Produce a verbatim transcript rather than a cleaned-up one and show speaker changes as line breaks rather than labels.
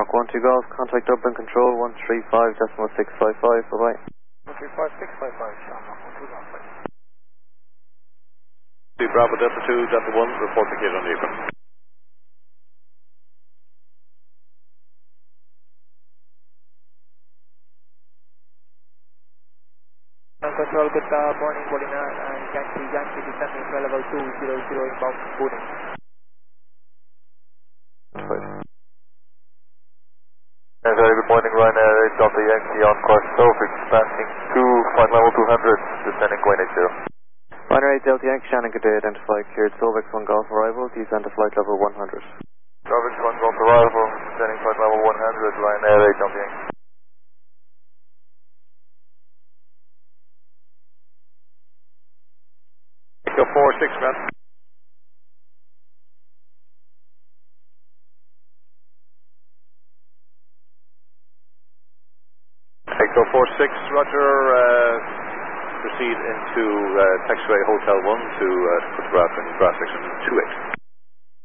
Rock one two Golf, contact Dublin Control one three five decimal six five five, bye bye.
one three five six five five, Shamrock one two Golf.
two Bravo Delta two Delta one, report to Kid on the apron.
Control, good uh, morning, Bolina, and Yankee, Yankee descending to level two zero zero inbound boarding.
Uh, very good morning, Ryanair eight Delta Yankee on course south, expanding to flight level two hundred, descending going eight zero.
Ryanair eight Delta Yankee, Shannon, good day, identify cleared Solvex one Golf arrival, descend to flight level one hundred.
Solvex one Golf arrival, descending flight level one hundred, Ryanair eight Delta Yankee.
Echo four six, man. Echo four six, roger, uh, proceed into uh, taxiway Hotel one to uh, put the route in grass section two eight.